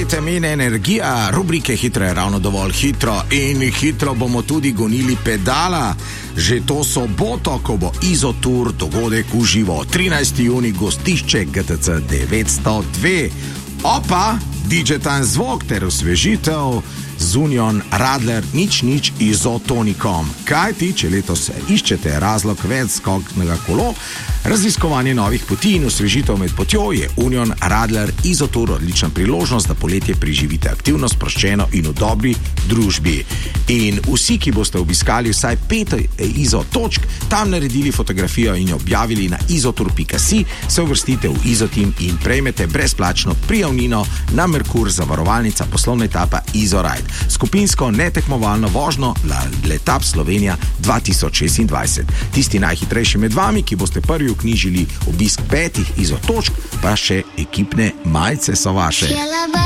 temene energija, rubrike Hitro je ravno dovolj hitro in hitro bomo tudi gonili pedala. Že to soboto, ko bo Izotour dogodek v živo, 13. junij, gostišče GTC 902. Opa, DJ-tan zvok ter osvežitev z Union Radler nič izotonikom. Kaj ti, če letos iščete razlog več skoknega kolo, raziskovanje novih poti in osvežitev med potjo, je Union Radler Izotour odlična priložnost, da poletje preživite aktivno, sproščeno in v dobri družbi. In vsi, ki boste obiskali vsaj 5 Izo točk, tam naredili fotografijo in jo objavili na izotour.si, se uvrstite v Izoteam in prejmete brezplačno prijavnino na Merkur, zavarovalnica, poslovna etapa Izoride. Skupinsko netekmovalno vožnjo Letap Slovenija 2026. Tisti najhitrejši med vami, ki boste prvi vknjižili obisk 5 Izo točk, pa še ekipne majice so vaše.